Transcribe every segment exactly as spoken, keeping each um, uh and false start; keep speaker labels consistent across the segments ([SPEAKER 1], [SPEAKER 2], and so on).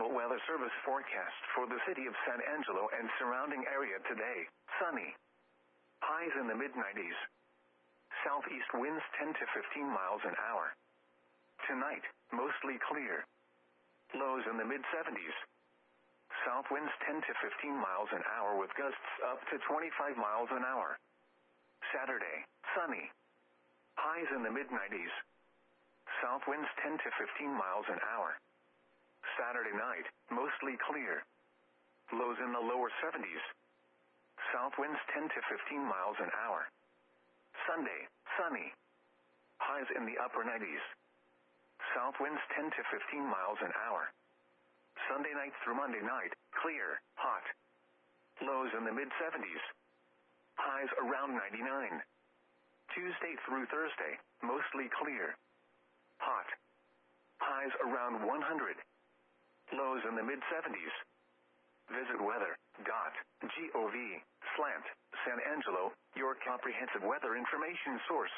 [SPEAKER 1] National Weather Service forecast for the city of San Angelo and surrounding area today. Sunny. Highs in the mid nineties. Southeast winds ten to fifteen miles an hour. Tonight, mostly clear. Lows in the mid seventies. South winds ten to fifteen miles an hour with gusts up to twenty-five miles an hour. Saturday, sunny. Highs in the mid nineties. South winds ten to fifteen miles an hour. Saturday night, mostly clear. Lows in the lower seventies. South winds ten to fifteen miles an hour. Sunday, sunny. Highs in the upper nineties. South winds ten to fifteen miles an hour. Sunday night through Monday night, clear, hot. Lows in the mid seventies. Highs around ninety-nine. Tuesday through Thursday, mostly clear. Hot. Highs around one hundred. Lows in the mid seventies. Visit weather dot gov slant San Angelo, your comprehensive weather information source.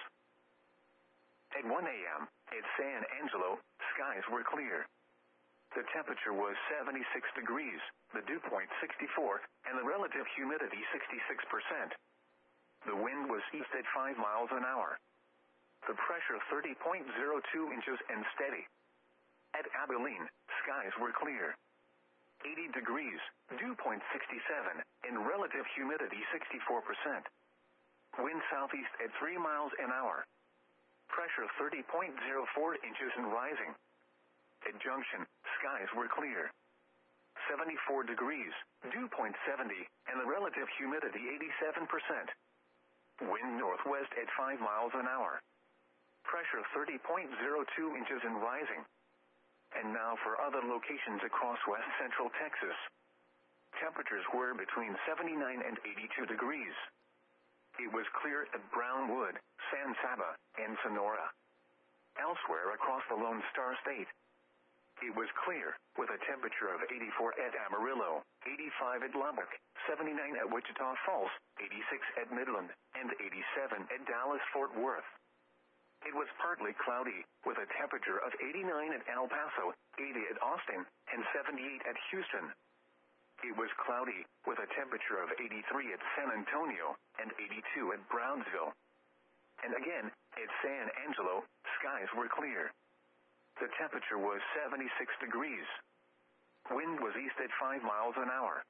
[SPEAKER 1] At one a.m., at San Angelo, skies were clear. The temperature was seventy-six degrees, the dew point sixty-four, and the relative humidity sixty-six percent. The wind was east at five miles an hour. The pressure thirty point zero two inches and steady. At Abilene, skies were clear. eighty degrees, dew point sixty-seven, and relative humidity sixty-four percent. Wind southeast at three miles an hour. Pressure thirty point zero four inches and rising. At Junction, skies were clear. seventy-four degrees, dew point seventy, and the relative humidity eighty-seven percent. Wind northwest at five miles an hour. Pressure thirty point zero two inches and rising. And now for other locations across west central Texas. Temperatures were between seventy-nine and eighty-two degrees. It was clear at Brownwood, San Saba, and Sonora. Elsewhere across the Lone Star State, it was clear, with a temperature of eighty-four at Amarillo, eighty-five at Lubbock, seventy-nine at Wichita Falls, eighty-six at Midland, and eighty-seven at Dallas-Fort Worth. It was partly cloudy, with a temperature of eighty-nine at El Paso, eighty at Austin, and seventy-eight at Houston. It was cloudy, with a temperature of eighty-three at San Antonio, and eighty-two at Brownsville. And again, at San Angelo, skies were clear. The temperature was seventy-six degrees. Wind was east at five miles an hour.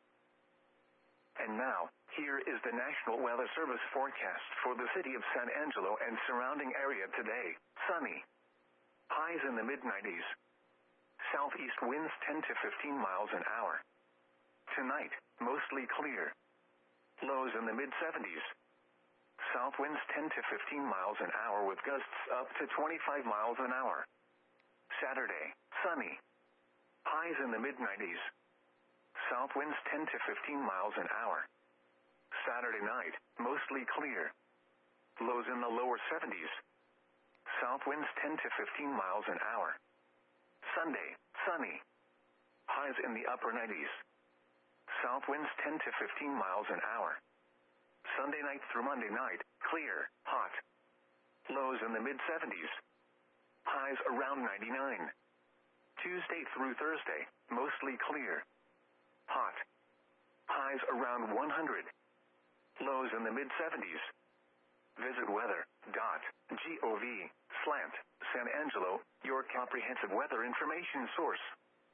[SPEAKER 1] And now, here is the National Weather Service forecast for the city of San Angelo and surrounding area today. Sunny. Highs in the mid nineties. Southeast winds ten to fifteen miles an hour. Tonight, mostly clear. Lows in the mid seventies. South winds ten to fifteen miles an hour with gusts up to twenty-five miles an hour. Saturday, sunny. Highs in the mid nineties. South winds ten to fifteen miles an hour. Saturday night, mostly clear. Lows in the lower seventies. South winds ten to fifteen miles an hour. Sunday, sunny. Highs in the upper nineties. South winds ten to fifteen miles an hour. Sunday night through Monday night, clear, hot. Lows in the mid seventies. Highs around ninety-nine. Tuesday through Thursday, mostly clear. Hot. Highs around one hundred. Lows in the mid seventies. Visit weather dot gov slant San Angelo, your comprehensive weather information source.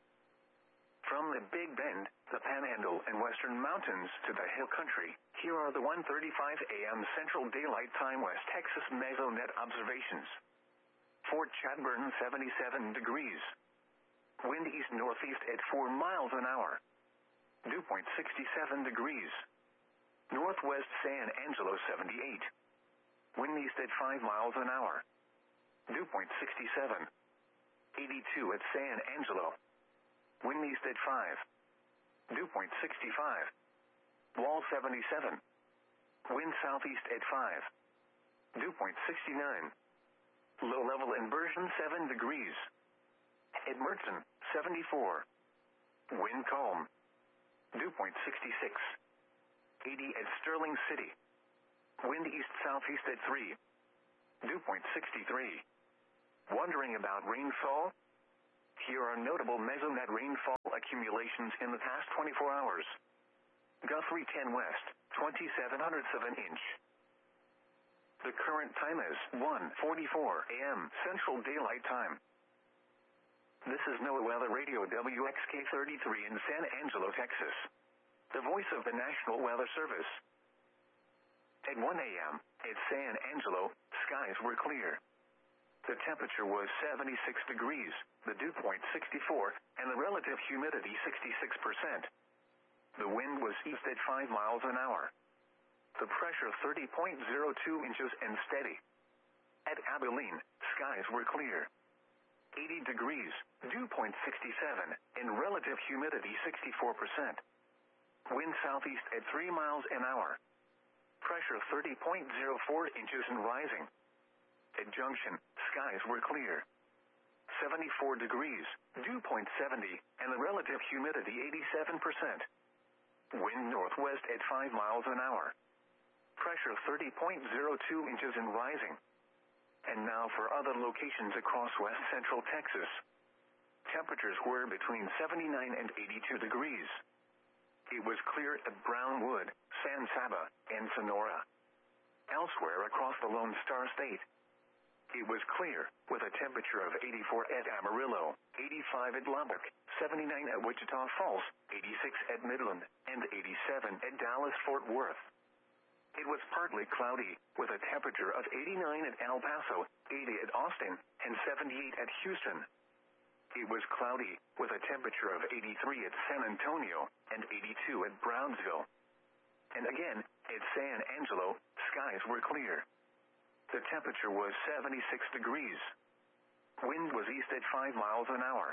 [SPEAKER 1] From the Big Bend, the Panhandle and Western Mountains to the Hill Country, here are the one thirty-five a.m. Central Daylight Time West Texas Mesonet observations. Fort Chadbourne seventy-seven degrees. Wind east-northeast at four miles an hour. Dew point sixty-seven degrees. Northwest San Angelo seventy-eight. Wind east at five miles an hour. Dew point sixty-seven. eighty-two at San Angelo. Wind east at five. Dew point sixty-five. Wall seventy-seven. Wind southeast at five. Dew point sixty-nine. Low level inversion seven degrees. At Mertzen, seventy-four. Wind calm. Dew point sixty-six. eighty at Sterling City. Wind east-southeast at three. Dew point sixty-three. Wondering about rainfall? Here are notable mesonet rainfall accumulations in the past twenty-four hours. Guthrie ten West, twenty-seven hundredths of an inch. The current time is one forty-four a m Central Daylight Time. This is NOAA Weather Radio W X K thirty-three in San Angelo, Texas. The voice of the National Weather Service. At one a m at San Angelo, skies were clear. The temperature was seventy-six degrees, the dew point sixty-four, and the relative humidity sixty-six percent. The wind was east at five miles an hour. The pressure thirty point zero two inches and steady. At Abilene, skies were clear. eighty degrees, dew point sixty-seven, and relative humidity sixty-four percent. Wind southeast at three miles an hour. Pressure thirty point zero four inches and rising. At Junction, skies were clear. seventy-four degrees, dew point seventy, and the relative humidity eighty-seven percent. Wind northwest at five miles an hour. Pressure thirty point zero two inches and rising. And now for other locations across west central Texas. Temperatures were between seventy-nine and eighty-two degrees. It was clear at Brownwood, San Saba, and Sonora. Elsewhere across the Lone Star State, it was clear, with a temperature of eighty-four at Amarillo, eighty-five at Lubbock, seventy-nine at Wichita Falls, eighty-six at Midland, and eighty-seven at Dallas-Fort Worth. It was partly cloudy, with a temperature of eighty-nine at El Paso, eighty at Austin, and seventy-eight at Houston. It was cloudy, with a temperature of eighty-three at San Antonio, and eighty-two at Brownsville. And again, at San Angelo, skies were clear. The temperature was seventy-six degrees. Wind was east at five miles an hour.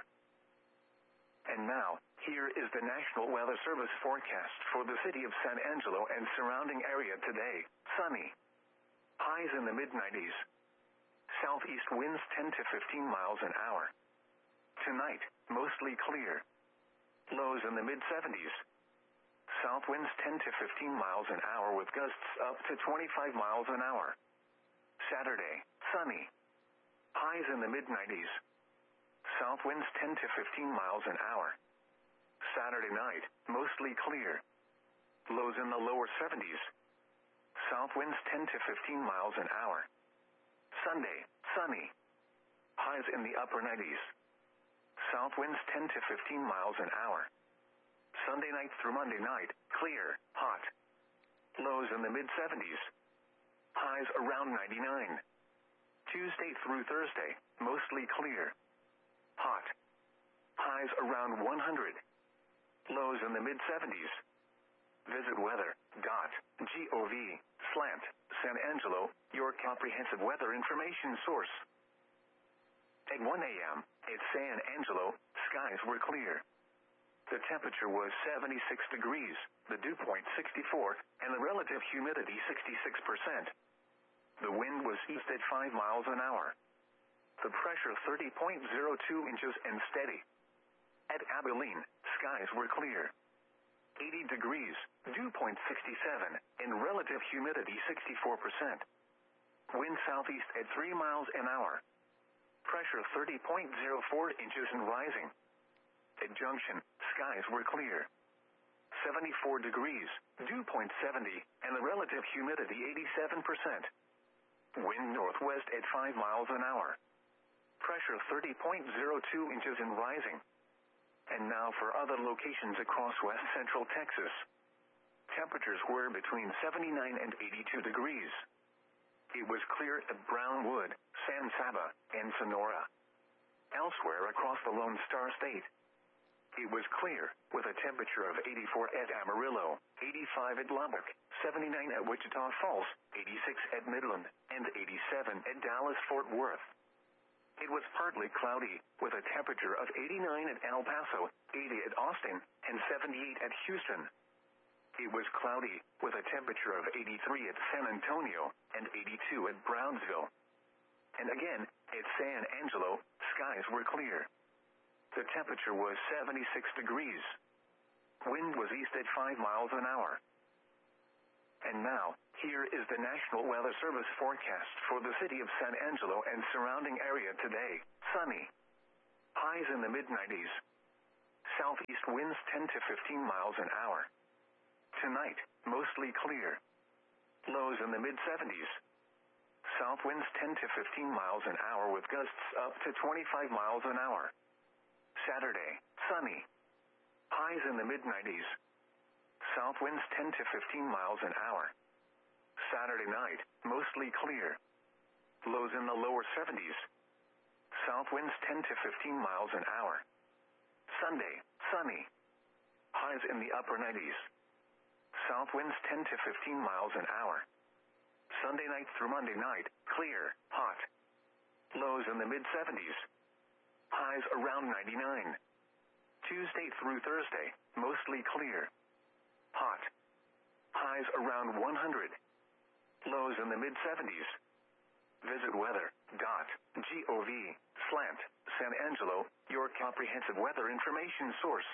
[SPEAKER 1] And now, here is the National Weather Service forecast for the city of San Angelo and surrounding area today. Sunny. Highs in the mid nineties. Southeast winds ten to fifteen miles an hour. Tonight, mostly clear. Lows in the mid seventies. South winds ten to fifteen miles an hour with gusts up to twenty-five miles an hour. Saturday, sunny. Highs in the mid nineties. South winds ten to fifteen miles an hour. Saturday night, mostly clear. Lows in the lower seventies. South winds ten to fifteen miles an hour. Sunday, sunny. Highs in the upper nineties. South winds ten to fifteen miles an hour. Sunday night through Monday night, clear, hot. Lows in the mid seventies. Highs around ninety-nine. Tuesday through Thursday, mostly clear. Hot. Highs around one hundred. Lows in the mid seventies. Visit weather dot gov slash San Angelo, your comprehensive weather information source. At one a m at San Angelo, skies were clear. The temperature was seventy-six degrees, the dew point sixty-four, and the relative humidity sixty-six percent. The wind was east at five miles an hour. The pressure thirty point zero two inches and steady. At Abilene, skies were clear. eighty degrees, dew point sixty-seven, and relative humidity sixty-four percent. Wind southeast at three miles an hour. Pressure thirty point zero four inches and rising. At Junction, skies were clear. seventy-four degrees, dew point seventy, and the relative humidity eighty-seven percent. Wind northwest at five miles an hour. Pressure thirty point zero two inches and rising. And now for other locations across west central Texas. Temperatures were between seventy-nine and eighty-two degrees. It was clear at Brownwood, San Saba, and Sonora. Elsewhere across the Lone Star State, it was clear, with a temperature of eighty-four at Amarillo, eighty-five at Lubbock, seventy-nine at Wichita Falls, eighty-six at Midland, and eighty-seven at Dallas-Fort Worth. It was partly cloudy, with a temperature of eighty-nine at El Paso, eighty at Austin, and seventy-eight at Houston. It was cloudy, with a temperature of eighty-three at San Antonio, and eighty-two at Brownsville. And again, at San Angelo, skies were clear. The temperature was seventy-six degrees. Wind was east at five miles an hour. And now, here is the National Weather Service forecast for the city of San Angelo and surrounding area today. Sunny. Highs in the mid nineties. Southeast winds ten to fifteen miles an hour. Tonight, mostly clear. Lows in the mid seventies. South winds ten to fifteen miles an hour with gusts up to twenty-five miles an hour. Saturday, sunny. Highs in the mid nineties. South winds ten to fifteen miles an hour. Saturday night, mostly clear. Lows in the lower seventies. South winds ten to fifteen miles an hour. Sunday, sunny. Highs in the upper nineties. South winds ten to fifteen miles an hour. Sunday night through Monday night, clear, hot. Lows in the mid seventies. Highs around ninety-nine. Tuesday through Thursday, mostly clear. Hot. Highs around one hundred. Lows in the mid seventies. Visit weather dot gov slant San Angelo, your comprehensive weather information source.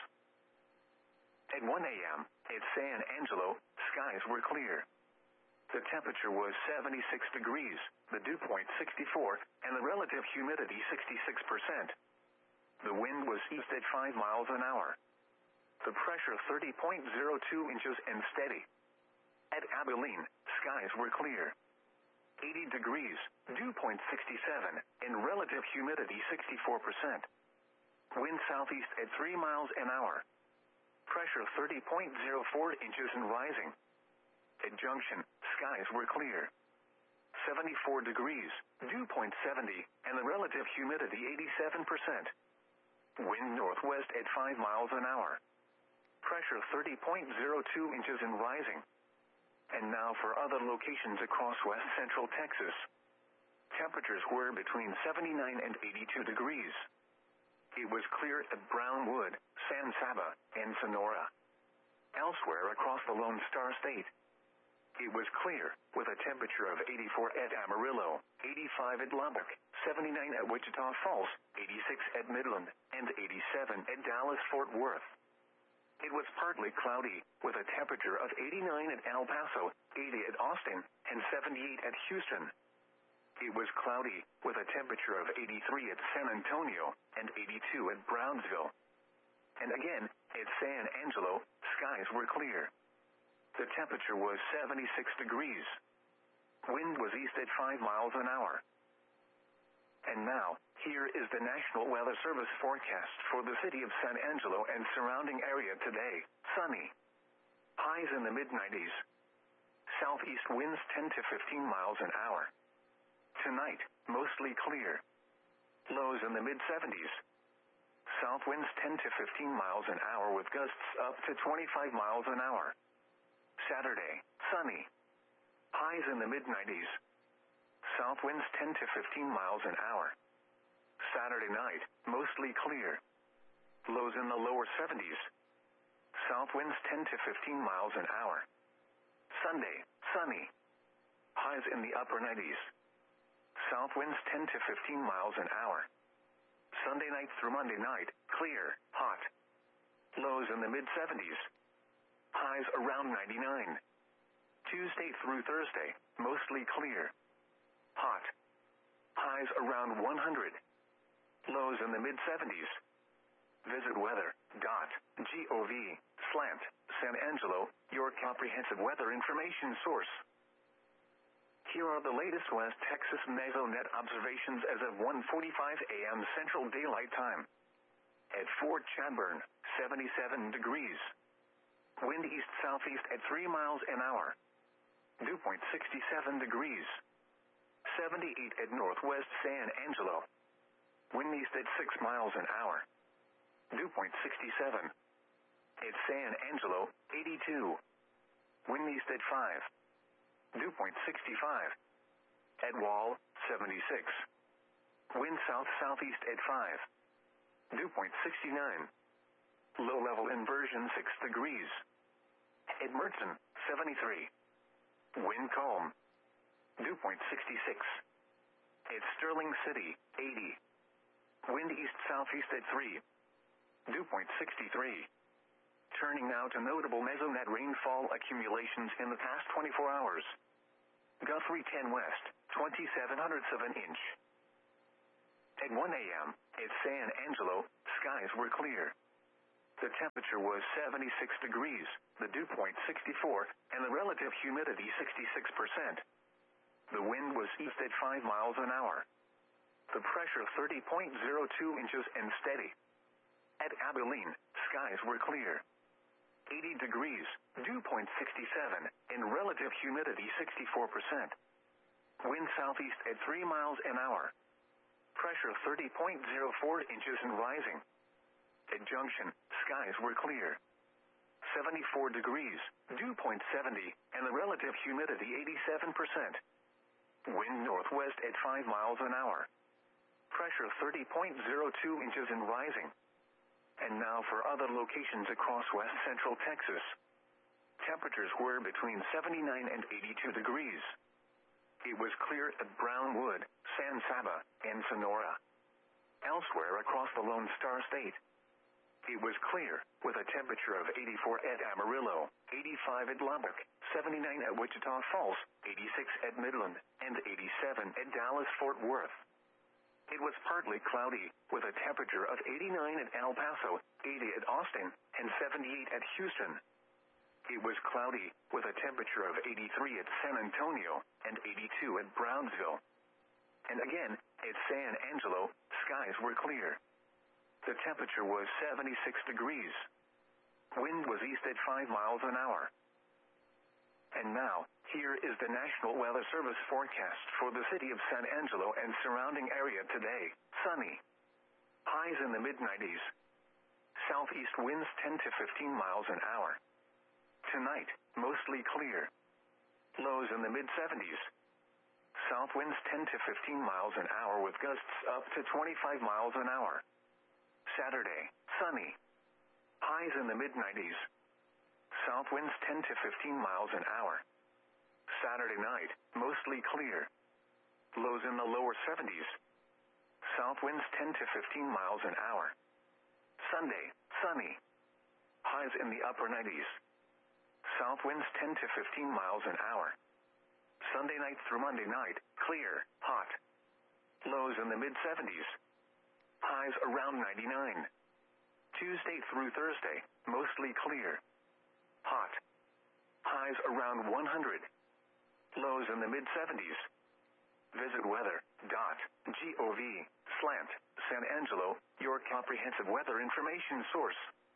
[SPEAKER 1] At one a.m. at San Angelo, skies were clear. The temperature was seventy-six degrees, the dew point sixty-four, and the relative humidity sixty-six percent. The wind was east at five miles an hour. The pressure thirty point zero two inches and steady. At Abilene, skies were clear. eighty degrees, dew point sixty-seven, and relative humidity sixty-four percent. Wind southeast at three miles an hour. Pressure thirty point zero four inches and rising. At Junction, skies were clear. seventy-four degrees, dew point seventy, and the relative humidity eighty-seven percent. Wind northwest at five miles an hour. Pressure thirty point zero two inches and rising. And now for other locations across west central Texas. Temperatures were between seventy-nine and eighty-two degrees. It was clear at Brownwood, San Saba, and Sonora. Elsewhere across the Lone Star State, it was clear, with a temperature of eighty-four at Amarillo, eighty-five at Lubbock, seventy-nine at Wichita Falls, eighty-six at Midland, and eighty-seven at Dallas-Fort Worth. It was partly cloudy, with a temperature of eighty-nine at El Paso, eighty at Austin, and seventy-eight at Houston. It was cloudy, with a temperature of eighty-three at San Antonio, and eighty-two at Brownsville. And again, at San Angelo, skies were clear. The temperature was seventy-six degrees. Wind was east at five miles an hour. And now, here is the National Weather Service forecast for the city of San Angelo and surrounding area today. Sunny. Highs in the mid nineties. Southeast winds ten to fifteen miles an hour. Tonight, mostly clear. Lows in the mid seventies. South winds ten to fifteen miles an hour with gusts up to twenty-five miles an hour. Saturday, sunny. Highs in the mid nineties. South winds ten to fifteen miles an hour. Saturday night, mostly clear. Lows in the lower seventies. South winds ten to fifteen miles an hour. Sunday, sunny. Highs in the upper nineties. South winds ten to fifteen miles an hour. Sunday night through Monday night, clear, hot. Lows in the mid seventies. Highs around ninety-nine. Tuesday through Thursday, mostly clear. Hot. Highs around one hundred. Lows in the mid seventies. Visit weather dot gov slant San Angelo, your comprehensive weather information source. Here are the latest West Texas Mesonet observations as of one forty-five a.m. Central Daylight Time. At Fort Chadbourne, seventy-seven degrees. Wind east-southeast at three miles an hour. Dew point sixty-seven degrees. seventy-eight at Northwest San Angelo. Wind east at six miles an hour. Dew point sixty-seven. At San Angelo, eighty-two. Wind east at five. Dew point sixty-five. At Wall, seventy-six. Wind south-southeast at five. Dew point sixty-nine. Low-level inversion six degrees. At Mertzen, seventy-three. Wind calm. Dew point sixty-six. At Sterling City, eighty. Wind east-southeast at three. Dew point sixty-three. Turning now to notable Mesonet rainfall accumulations in the past twenty-four hours. Guthrie ten West, twenty-seven hundredths of an inch. At one a.m., at San Angelo, skies were clear. The temperature was seventy-six degrees, the dew point sixty-four, and the relative humidity sixty-six percent. The wind was east at five miles an hour. The pressure thirty point zero two inches and steady. At Abilene, skies were clear. eighty degrees, dew point sixty-seven, and relative humidity sixty-four percent. Wind southeast at three miles an hour. Pressure thirty point zero four inches and rising. At Junction, skies were clear. seventy-four degrees, dew point seventy, and the relative humidity eighty-seven percent. Wind northwest at five miles an hour. Pressure thirty point zero two inches and rising. And now for other locations across west central Texas. Temperatures were between seventy-nine and eighty-two degrees. It was clear at Brownwood, San Saba, and Sonora. Elsewhere across the Lone Star State, it was clear, with a temperature of eighty-four at Amarillo, eighty-five at Lubbock, seventy-nine at Wichita Falls, eighty-six at Midland, and eighty-seven at Dallas-Fort Worth. It was partly cloudy, with a temperature of eighty-nine at El Paso, eighty at Austin, and seventy-eight at Houston. It was cloudy, with a temperature of eighty-three at San Antonio, and eighty-two at Brownsville. And again, at San Angelo, skies were clear. The temperature was seventy-six degrees. Wind was east at five miles an hour. And now, here is the National Weather Service forecast for the city of San Angelo and surrounding area today. Sunny. Highs in the mid nineties. Southeast winds ten to fifteen miles an hour. Tonight, mostly clear. Lows in the mid seventies. South winds ten to fifteen miles an hour with gusts up to twenty-five miles an hour. Saturday, sunny. Highs in the mid nineties. South winds ten to fifteen miles an hour. Saturday night, mostly clear. Lows in the lower seventies. South winds ten to fifteen miles an hour. Sunday, sunny. Highs in the upper nineties. South winds ten to fifteen miles an hour. Sunday night through Monday night, clear, hot. Lows in the mid seventies. Highs around ninety-nine. Tuesday through Thursday, mostly clear. Hot. Highs around one hundred. Lows in the mid seventies. Visit weather dot gov slant San Angelo, your comprehensive weather information source.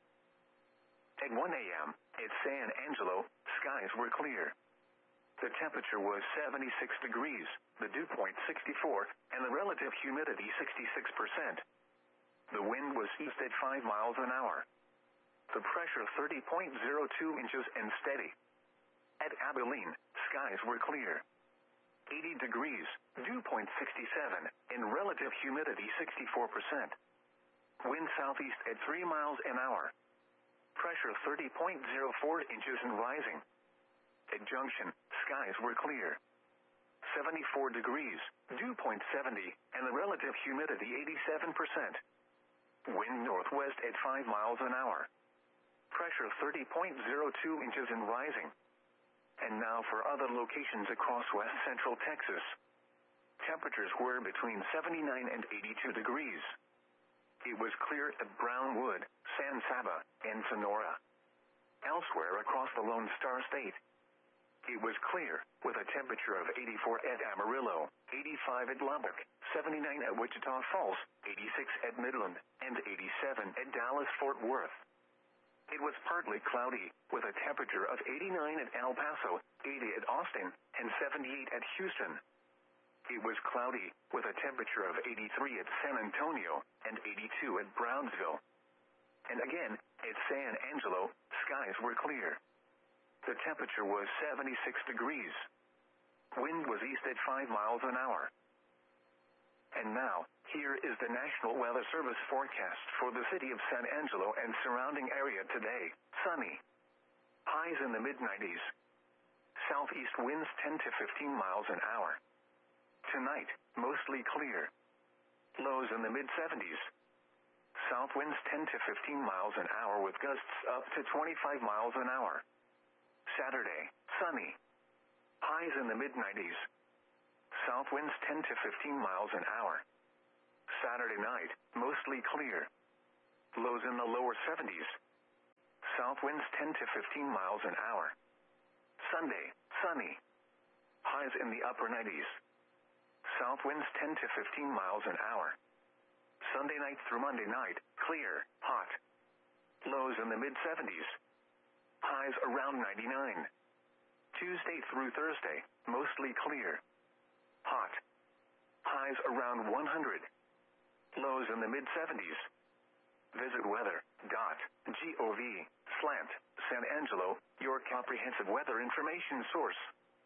[SPEAKER 1] At one a m, at San Angelo, skies were clear. The temperature was seventy-six degrees, the dew point sixty-four, and the relative humidity sixty-six percent. The wind was east at five miles an hour. The pressure thirty point zero two inches and steady. At Abilene, skies were clear. eighty degrees, dew point sixty-seven, and relative humidity sixty-four percent. Wind southeast at three miles an hour. Pressure thirty point zero four inches and rising. At Junction, skies were clear. seventy-four degrees, dew point seventy, and the relative humidity eighty-seven percent. Wind northwest at five miles an hour. Pressure thirty point zero two inches and rising. And now for other locations across west central Texas. Temperatures were between seventy-nine and eighty-two degrees. It was clear at Brownwood, San Saba, and Sonora. Elsewhere across the Lone Star State, it was clear, with a temperature of eighty-four at Amarillo, eighty-five at Lubbock, seventy-nine at Wichita Falls, eighty-six at Midland, and eighty-seven at Dallas-Fort Worth. It was partly cloudy, with a temperature of eighty-nine at El Paso, eighty at Austin, and seventy-eight at Houston. It was cloudy, with a temperature of eighty-three at San Antonio, and eighty-two at Brownsville. And again, at San Angelo, skies were clear. The temperature was seventy-six degrees. Wind was east at five miles an hour. And now, here is the National Weather Service forecast for the city of San Angelo and surrounding area today. Sunny. Highs in the mid nineties. Southeast winds ten to fifteen miles an hour. Tonight, mostly clear. Lows in the mid seventies. South winds ten to fifteen miles an hour with gusts up to twenty-five miles an hour. Saturday, sunny. Highs in the mid nineties. South winds ten to fifteen miles an hour. Saturday night, mostly clear. Lows in the lower seventies. South winds ten to fifteen miles an hour. Sunday, sunny. Highs in the upper nineties. South winds ten to fifteen miles an hour. Sunday night through Monday night, clear, hot. Lows in the mid seventies. Highs around ninety-nine. Tuesday through Thursday, mostly clear. Hot. Highs around one hundred. Lows in the mid seventies. Visit weather.gov slant San Angelo, your comprehensive weather information source.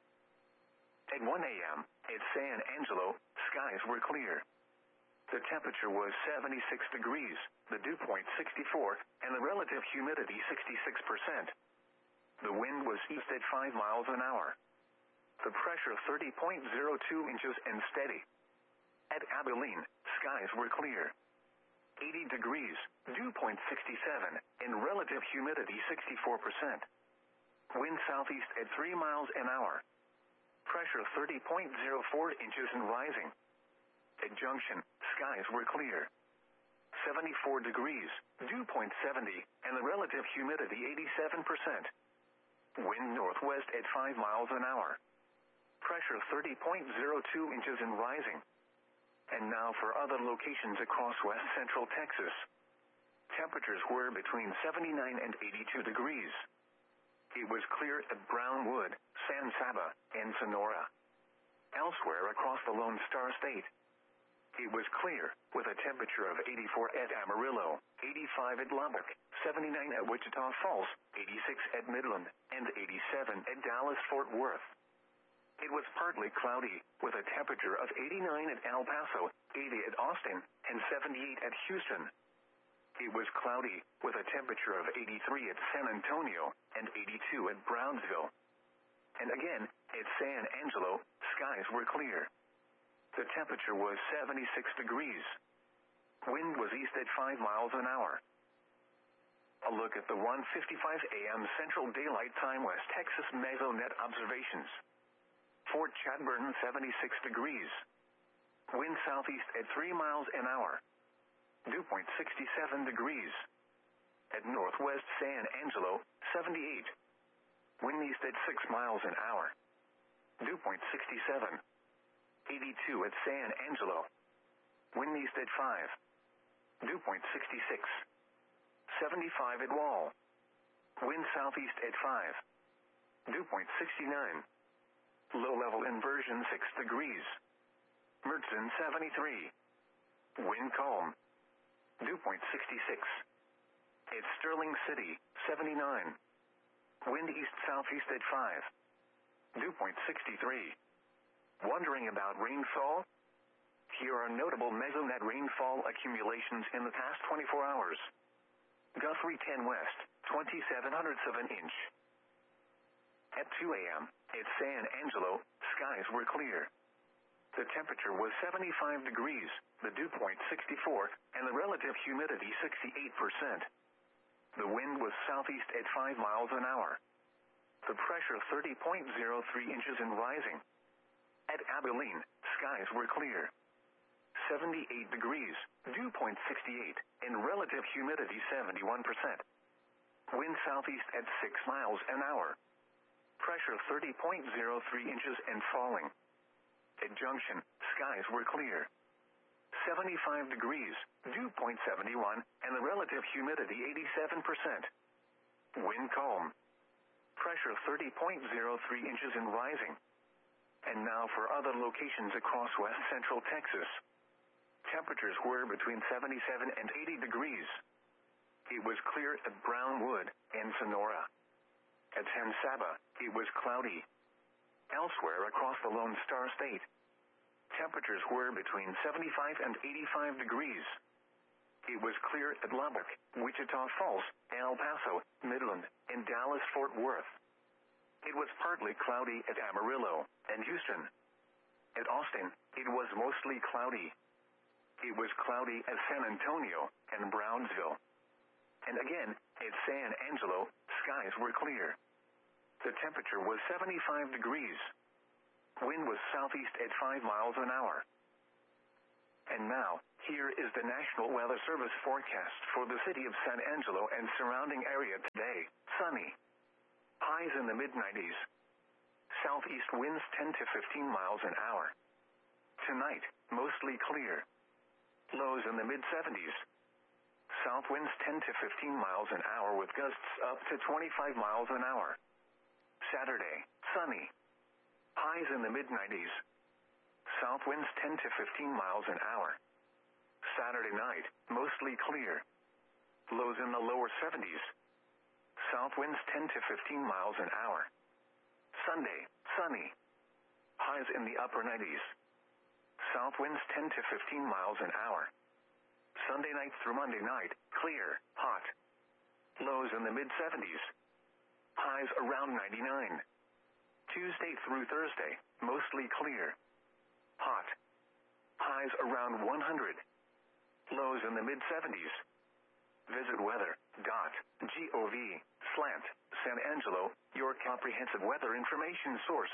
[SPEAKER 1] At one a.m., at San Angelo, skies were clear. The temperature was seventy-six degrees, the dew point sixty-four, and the relative humidity sixty-six percent. The wind was east at five miles an hour. The pressure thirty point zero two inches and steady. At Abilene, skies were clear. eighty degrees, dew point sixty-seven, and relative humidity sixty-four percent. Wind southeast at three miles an hour. Pressure thirty point zero four inches and rising. At Junction, skies were clear. seventy-four degrees, dew point seventy, and the relative humidity eighty-seven percent. Wind northwest at five miles an hour. Pressure thirty point zero two inches and rising. And now for other locations across west central Texas. Temperatures were between seventy-nine and eighty-two degrees. It was clear at Brownwood, San Saba, and Sonora. Elsewhere across the Lone Star State, it was clear, with a temperature of eighty-four at Amarillo, eighty-five at Lubbock, seventy-nine at Wichita Falls, eighty-six at Midland, and eighty-seven at Dallas-Fort Worth. It was partly cloudy, with a temperature of eighty-nine at El Paso, eighty at Austin, and seventy-eight at Houston. It was cloudy, with a temperature of eighty-three at San Antonio, and eighty-two at Brownsville. And again, at San Angelo, skies were clear. The temperature was seventy-six degrees. Wind was east at five miles an hour. A look at the one fifty-five a.m. Central Daylight Time West Texas Mesonet observations. Fort Chadbourne, seventy-six degrees. Wind southeast at three miles an hour. Dew point sixty-seven degrees. At northwest San Angelo, seventy-eight. Wind east at six miles an hour. Dew point sixty-seven. eighty-two at San Angelo. Wind east at five. Dew point sixty-six. seventy-five at Wall. Wind southeast at five. Dew point sixty-nine. Low-level inversion six degrees. Mertzen, seventy-three. Wind calm. Dew point sixty-six. At Sterling City, seventy-nine. Wind east-southeast at five. Dew point sixty-three. Wondering about rainfall? Here are notable Mesonet rainfall accumulations in the past twenty-four hours. Guthrie ten West, twenty-seven hundredths of an inch. At two a.m., at San Angelo, skies were clear. The temperature was seventy-five degrees, the dew point sixty-four, and the relative humidity sixty-eight percent. The wind was southeast at five miles an hour. The pressure thirty point zero three inches and rising. At Abilene, skies were clear. seventy-eight degrees, dew point sixty-eight, and relative humidity seventy-one percent. Wind southeast at six miles an hour. Pressure thirty point zero three inches and falling. At Junction, skies were clear. seventy-five degrees, dew point seventy-one, and the relative humidity eighty-seven percent. Wind calm. Pressure thirty point zero three inches and rising. And now for other locations across west central Texas. Temperatures were between seventy-seven and eighty degrees. It was clear at Brownwood and Sonora. At San Saba, it was cloudy. Elsewhere across the Lone Star State, temperatures were between seventy-five and eighty-five degrees. It was clear at Lubbock, Wichita Falls, El Paso, Midland, and Dallas-Fort Worth. It was partly cloudy at Amarillo and Houston. At Austin, it was mostly cloudy. It was cloudy at San Antonio and Brownsville. And again, at San Angelo, skies were clear. The temperature was seventy-five degrees. Wind was southeast at five miles an hour. And now, here is the National Weather Service forecast for the city of San Angelo and surrounding area today. Sunny. Highs in the mid nineties. Southeast winds ten to fifteen miles an hour. Tonight, mostly clear. Lows in the mid seventies. South winds ten to fifteen miles an hour with gusts up to twenty-five miles an hour. Saturday, sunny. Highs in the mid nineties. South winds ten to fifteen miles an hour. Saturday night, mostly clear. Lows in the lower seventies. South winds ten to fifteen miles an hour. Sunday, sunny. Highs in the upper nineties. South winds ten to fifteen miles an hour. Sunday night through Monday night, clear, hot. Lows in the mid seventies. Highs around ninety-nine. Tuesday through Thursday, mostly clear. Hot. Highs around one hundred. Lows in the mid seventies. Visit weather.gov slant San Angelo, your comprehensive weather information source.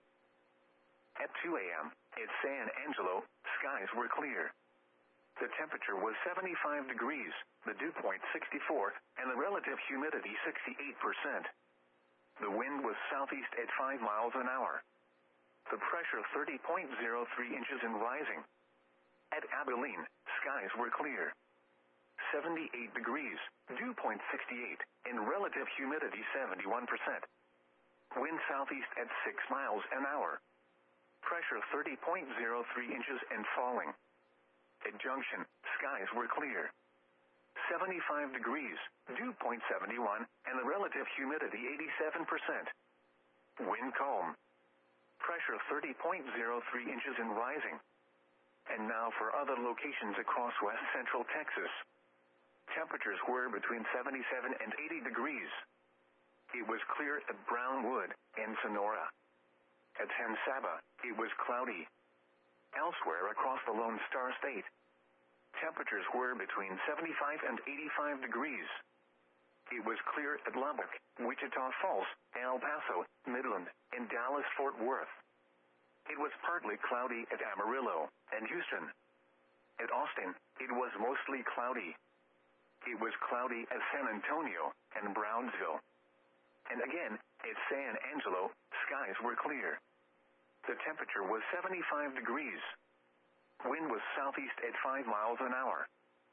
[SPEAKER 1] At two a.m. at San Angelo, skies were clear. The temperature was seventy-five degrees, the dew point sixty-four, and the relative humidity sixty-eight percent. The wind was southeast at five miles an hour. The pressure thirty point zero three inches and rising. At Abilene, skies were clear. seventy-eight degrees, dew point sixty-eight, and relative humidity seventy-one percent. Wind southeast at six miles an hour. Pressure thirty point zero three inches and falling. At Junction, skies were clear. seventy-five degrees, dew point seventy-one, and the relative humidity eighty-seven percent. Wind calm. Pressure thirty point zero three inches and rising. And now for other locations across west central Texas. Temperatures were between seventy-seven and eighty degrees. It was clear at Brownwood and Sonora. At San Saba, it was cloudy. Elsewhere across the Lone Star State, temperatures were between seventy-five and eighty-five degrees. It was clear at Lubbock, Wichita Falls, El Paso, Midland, and Dallas-Fort Worth. It was partly cloudy at Amarillo and Houston. At Austin, it was mostly cloudy. It was cloudy at San Antonio and Brownsville. And again, at San Angelo, skies were clear. The temperature was seventy-five degrees. Wind was southeast at five miles an hour.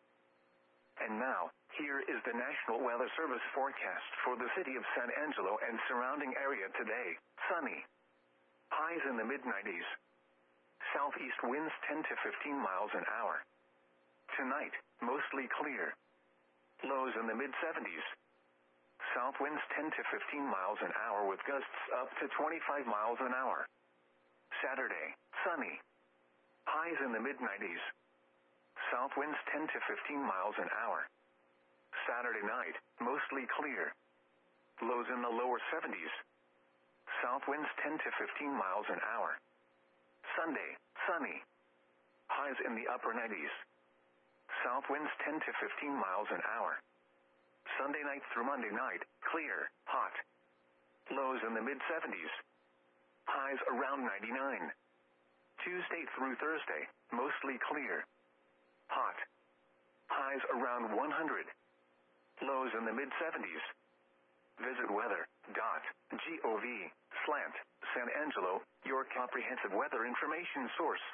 [SPEAKER 1] And now, here is the National Weather Service forecast for the city of San Angelo and surrounding area today. Sunny. Highs in the mid nineties. Southeast winds ten to fifteen miles an hour. Tonight, mostly clear. Lows in the mid seventies. South winds ten to fifteen miles an hour with gusts up to twenty-five miles an hour. Saturday, sunny. Highs in the mid nineties. South winds ten to fifteen miles an hour. Saturday night, mostly clear. Lows in the lower seventies. South winds ten to fifteen miles an hour. Sunday, sunny. Highs in the upper nineties. South winds ten to fifteen miles an hour. Sunday night through Monday night, clear, hot. Lows in the mid seventies. Highs around ninety-nine. Tuesday through Thursday, mostly clear. Hot. Highs around one hundred. Lows in the mid seventies. Visit weather.gov slant San Angelo, your comprehensive weather information source.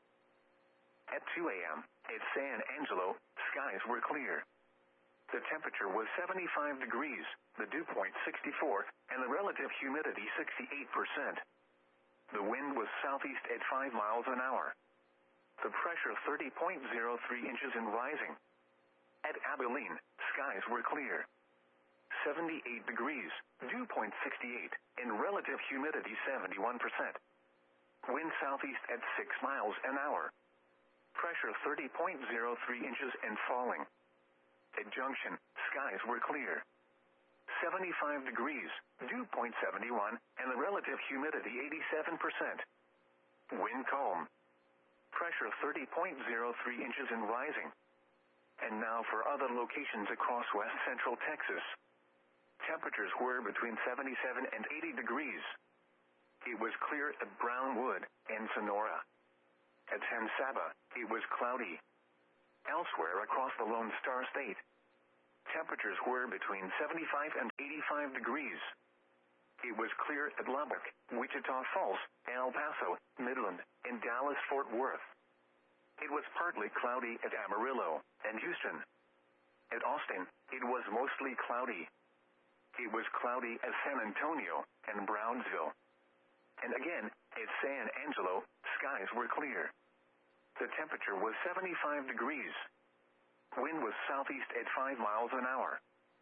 [SPEAKER 1] At two a.m. at San Angelo, skies were clear. The temperature was seventy-five degrees, the dew point sixty-four, and the relative humidity sixty-eight percent. The wind was southeast at five miles an hour. The pressure thirty point zero three inches and rising. At Abilene, skies were clear. seventy-eight degrees, dew point sixty-eight, and relative humidity seventy-one percent. Wind southeast at six miles an hour. Pressure thirty point zero three inches and falling. At Junction, skies were clear. seventy-five degrees, dew point seventy-one, and the relative humidity eighty-seven percent. Wind calm. Pressure thirty point zero three inches and rising. And now for other locations across west central Texas. Temperatures were between seventy-seven and eighty degrees. It was clear at Brownwood and Sonora. At San Saba, it was cloudy. Elsewhere across the Lone Star State, temperatures were between seventy-five and eighty-five degrees. It was clear at Lubbock, Wichita Falls, El Paso, Midland, and Dallas-Fort Worth. It was partly cloudy at Amarillo and Houston. At Austin, it was mostly cloudy. It was cloudy at San Antonio and Brownsville. And again, at San Angelo, skies were clear. The temperature was seventy-five degrees. Wind was southeast at five miles an hour.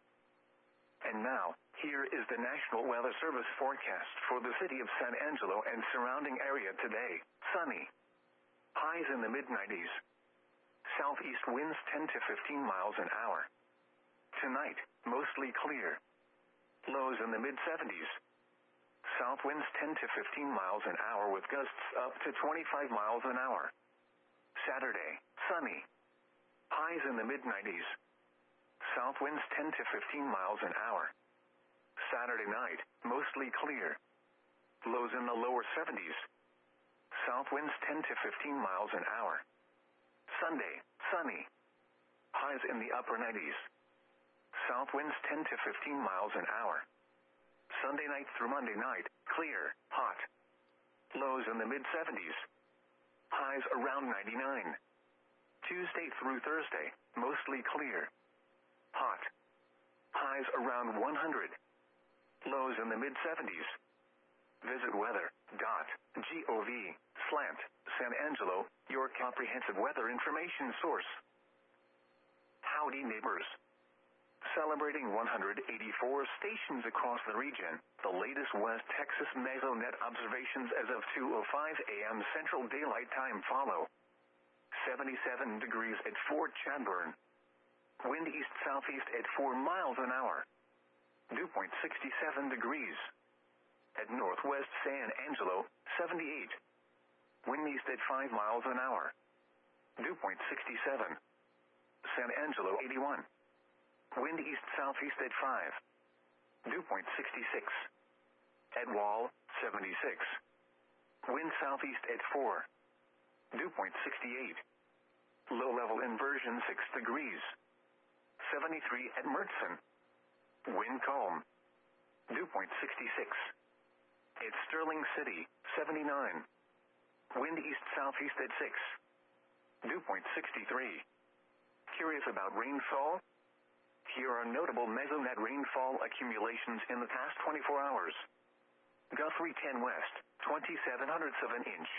[SPEAKER 1] And now, here is the National Weather Service forecast for the city of San Angelo and surrounding area today. Sunny. Highs in the mid nineties. Southeast winds ten to fifteen miles an hour. Tonight, mostly clear. Lows in the mid seventies. South winds ten to fifteen miles an hour with gusts up to twenty-five miles an hour. Saturday, sunny. Highs in the mid nineties. South winds ten to fifteen miles an hour. Saturday night, mostly clear. Lows in the lower seventies. South winds ten to fifteen miles an hour. Sunday, sunny. Highs in the upper nineties. South winds ten to fifteen miles an hour. Sunday night through Monday night, clear, hot. Lows in the mid seventies. Highs around ninety-nine. Tuesday through Thursday, mostly clear. Hot. Highs around one hundred. Lows in the mid seventies. Visit weather.gov slant San Angelo, your comprehensive weather information source. Howdy neighbors. Celebrating one hundred eighty-four stations across the region, the latest West Texas Mesonet observations as of two oh five a.m. Central Daylight Time follow. seventy-seven degrees at Fort Chadbourne. Wind east-southeast at four miles an hour. Dew point sixty-seven degrees. At northwest San Angelo, seventy-eight. Wind east at five miles an hour. Dew point sixty-seven. San Angelo, eighty-one. Wind east-southeast at five. Dew point sixty-six. At Wall, seventy-six. Wind southeast at four. Dew point sixty-eight. Low-level inversion six degrees. seventy-three at Mertzen. Wind calm. Dew point sixty-six. At Sterling City, seventy-nine. Wind east-southeast at six. Dew point sixty-three. Curious about rainfall? Here are notable Mesonet rainfall accumulations in the past twenty-four hours. Guthrie ten West, twenty-seven hundredths of an inch.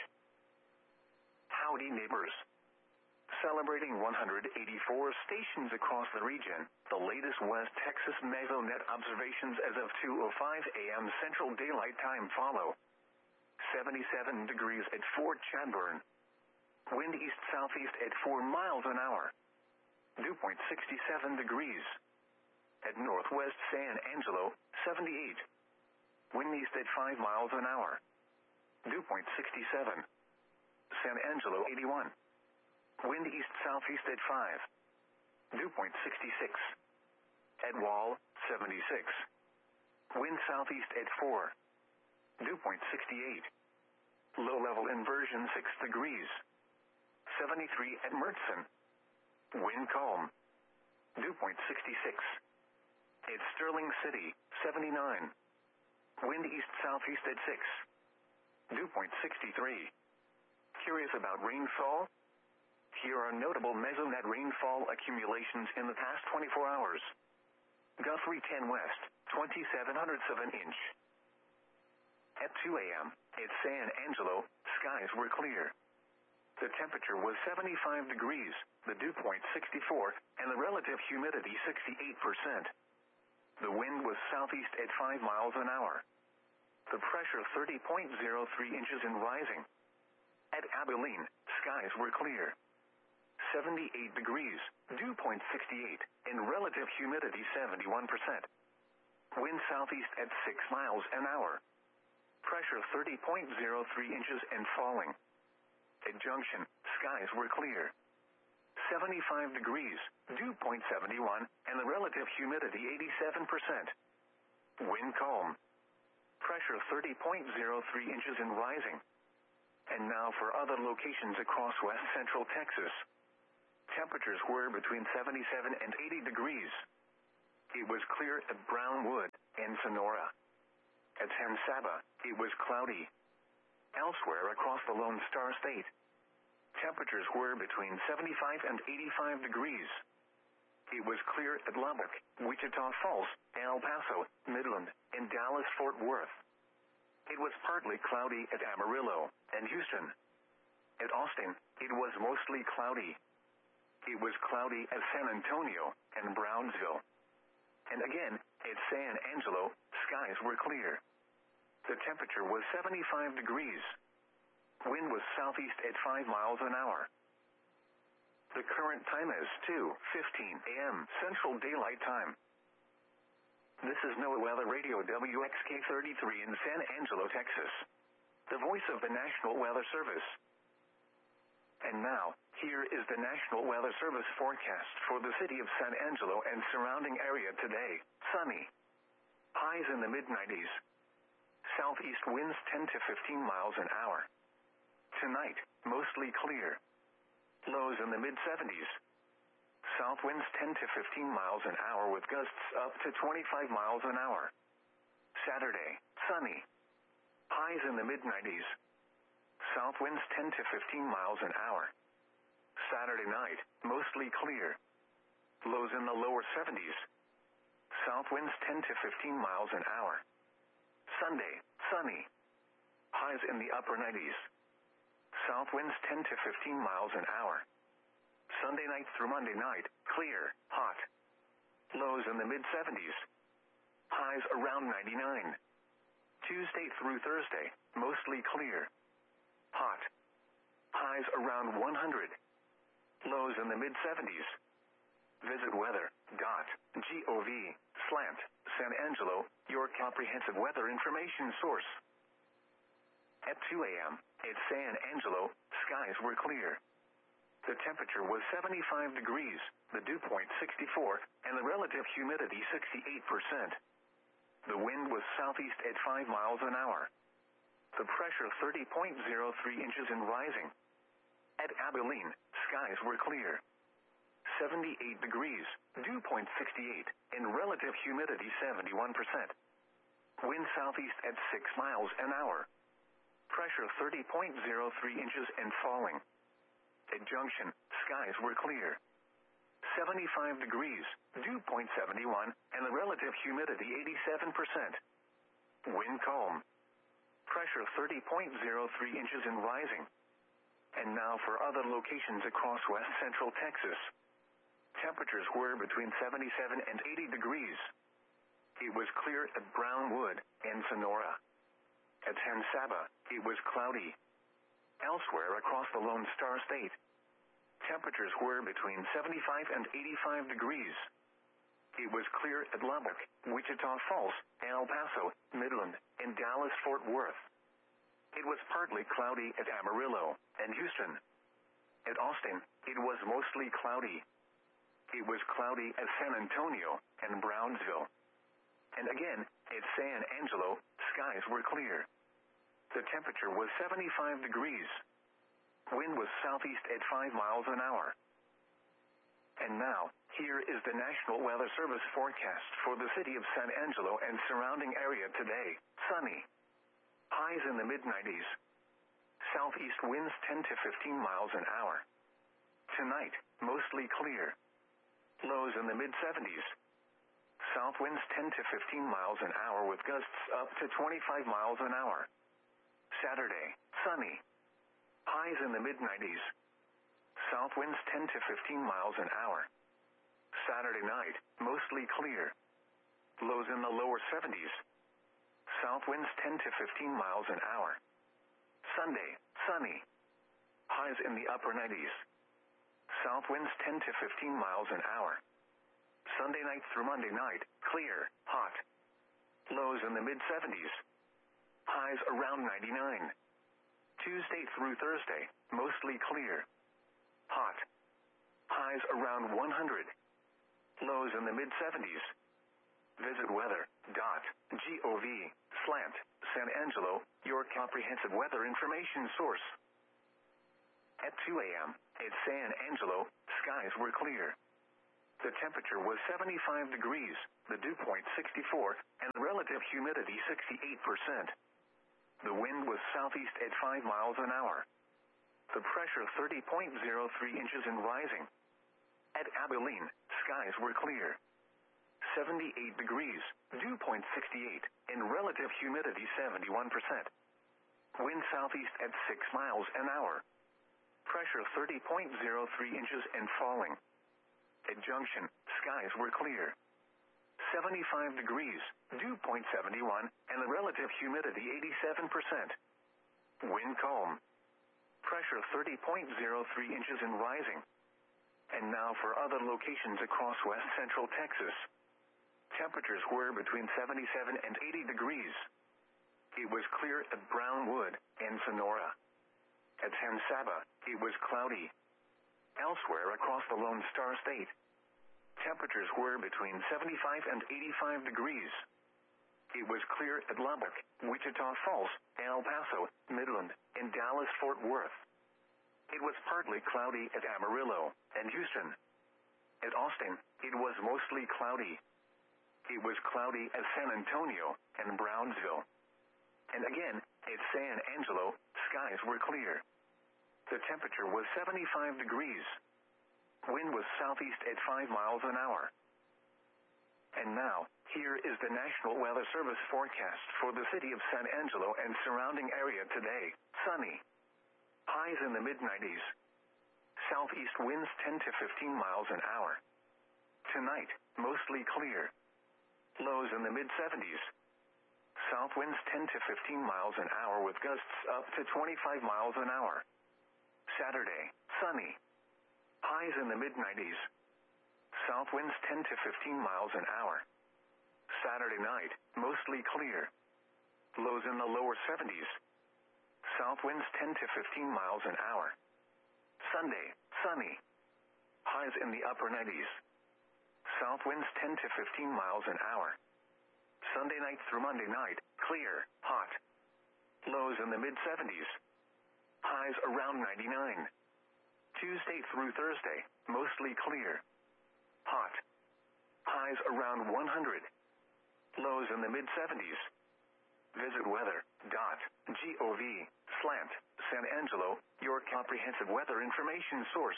[SPEAKER 1] Howdy neighbors. Celebrating one hundred eighty-four stations across the region, the latest West Texas Mesonet observations as of two oh five a.m. Central Daylight Time follow. seventy-seven degrees at Fort Chadbourne. Wind east-southeast at four miles an hour. Dew point sixty-seven degrees. At northwest San Angelo, seventy-eight. Wind east at five miles an hour. Dew point sixty-seven. San Angelo, eighty-one. Wind east-southeast at five. Dew point sixty-six. At Wall, seventy-six. Wind southeast at four. Dew point sixty-eight. Low-level inversion six degrees. seventy-three at Mertzen. Wind calm. Dew point sixty-six. At Sterling City, seventy-nine. Wind east-southeast at six. Dew point sixty-three. Curious about rainfall? Here are notable Mesonet rainfall accumulations in the past twenty-four hours. Guthrie ten West, twenty-seven hundredths of an inch. At two a.m., at San Angelo, skies were clear. The temperature was seventy-five degrees, the dew point sixty-four, and the relative humidity sixty-eight percent. The wind was southeast at five miles an hour. The pressure thirty point zero three inches and rising. At Abilene, skies were clear. seventy-eight degrees, dew point sixty-eight, and relative humidity seventy-one percent. Wind southeast at six miles an hour. Pressure thirty point zero three inches and falling. At Junction, skies were clear. seventy-five degrees, dew point seventy-one, and the relative humidity eighty-seven percent. Wind calm. Pressure thirty point zero three inches and rising. And now for other locations across west central Texas. Temperatures were between seventy-seven and eighty degrees. It was clear at Brownwood and Sonora. At San Saba, it was cloudy. Elsewhere across the Lone Star State, temperatures were between seventy-five and eighty-five degrees. It was clear at Lubbock, Wichita Falls, El Paso, Midland, and Dallas-Fort Worth. It was partly cloudy at Amarillo and Houston. At Austin, it was mostly cloudy. It was cloudy at San Antonio and Brownsville. And again, at San Angelo, skies were clear. The temperature was seventy-five degrees. Wind was southeast at five miles an hour. The current time is two fifteen a m Central Daylight Time. This is NOAA Weather Radio W X K thirty-three in San Angelo, Texas, the voice of the National Weather Service. And now, here is the National Weather Service forecast for the city of San Angelo and surrounding area today. Sunny. Highs in the mid nineties. Southeast winds ten to fifteen miles an hour. Tonight, mostly clear. Lows in the mid seventies. South winds ten to fifteen miles an hour with gusts up to twenty-five miles an hour. Saturday, sunny. Highs in the mid nineties. South winds ten to fifteen miles an hour. Saturday night, mostly clear. Lows in the lower seventies. South winds ten to fifteen miles an hour. Sunday, sunny. Highs in the upper nineties. South winds ten to fifteen miles an hour. Sunday night through Monday night, clear, hot. Lows in the mid seventies. Highs around ninety-nine. Tuesday through Thursday, mostly clear. Hot. Highs around one hundred. Lows in the mid seventies. Visit weather dot gov slant San Angelo, your comprehensive weather information source. At two a m at San Angelo, skies were clear. The temperature was seventy-five degrees, the dew point sixty-four, and the relative humidity sixty-eight percent. The wind was southeast at five miles an hour. The pressure thirty point zero three inches and rising. At Abilene, skies were clear. seventy-eight degrees, dew point sixty-eight, and relative humidity seventy-one percent. Wind southeast at six miles an hour. Pressure thirty point zero three inches and falling. At Junction, skies were clear. seventy-five degrees, dew point seventy-one, and the relative humidity eighty-seven percent. Wind calm. Pressure thirty point zero three inches and rising. And now for other locations across west central Texas. Temperatures were between seventy-seven and eighty degrees. It was clear at Brownwood and Sonora. At San Saba, it was cloudy. Elsewhere across the Lone Star State, temperatures were between seventy-five and eighty-five degrees. It was clear at Lubbock, Wichita Falls, El Paso, Midland, and Dallas-Fort Worth. It was partly cloudy at Amarillo and Houston. At Austin, it was mostly cloudy. It was cloudy at San Antonio and Brownsville. And again, at San Angelo, skies were clear. The temperature was seventy-five degrees. Wind was southeast at five miles an hour. And now, here is the National Weather Service forecast for the city of San Angelo and surrounding area today. Sunny. Highs in the mid nineties. Southeast winds ten to fifteen miles an hour. Tonight, mostly clear. Lows in the mid seventies. South winds ten to fifteen miles an hour with gusts up to twenty-five miles an hour. Saturday, sunny. Highs in the mid nineties. South winds ten to fifteen miles an hour. Saturday night, mostly clear. Lows in the lower seventies. South winds ten to fifteen miles an hour. Sunday, sunny. Highs in the upper nineties. South winds ten to fifteen miles an hour. Sunday night through Monday night, clear, hot. Lows in the mid seventies. Highs around ninety-nine. Tuesday through Thursday, mostly clear. Hot. Highs around one hundred. Lows in the mid seventies. Visit weather dot gov slant San Angelo, your comprehensive weather information source. At two a m at San Angelo, skies skies were clear. The temperature was seventy-five degrees, the dew point sixty-four, and relative humidity sixty-eight percent. The wind was southeast at five miles an hour. The pressure thirty point zero three inches and rising. At Abilene, skies were clear. seventy-eight degrees, dew point sixty-eight, and relative humidity seventy-one percent. Wind southeast at six miles an hour. Pressure thirty point zero three inches and falling. At Junction, skies were clear. seventy-five degrees, dew point seventy-one, and the relative humidity eighty-seven percent. Wind calm. Pressure thirty point zero three inches and rising. And now for other locations across west central Texas. Temperatures were between seventy-seven and eighty degrees. It was clear at Brownwood and Sonora. At San Saba, it was cloudy. Elsewhere across the Lone Star State, temperatures were between seventy-five and eighty-five degrees. It was clear at Lubbock, Wichita Falls, El Paso, Midland, and Dallas-Fort Worth. It was partly cloudy at Amarillo and Houston. At Austin, it was mostly cloudy. It was cloudy at San Antonio and Brownsville. And again, at San Angelo, skies were clear. The temperature was seventy-five degrees. Wind was southeast at five miles an hour. And now, here is the National Weather Service forecast for the city of San Angelo and surrounding area today. Sunny. Highs in the mid nineties. Southeast winds ten to fifteen miles an hour. Tonight, mostly clear. Lows in the mid seventies. South winds ten to fifteen miles an hour with gusts up to twenty-five miles an hour. Saturday, sunny. Highs in the mid nineties. South winds ten to fifteen miles an hour. Saturday night, mostly clear. Lows in the lower seventies. South winds ten to fifteen miles an hour. Sunday, sunny. Highs in the upper nineties. South winds ten to fifteen miles an hour. Sunday night through Monday night, clear, hot. Lows in the mid seventies. Highs around ninety-nine. Tuesday through Thursday, mostly clear. Hot. Highs around one hundred. Lows in the mid seventies. Visit weather dot gov slant San Angelo, your comprehensive weather information source.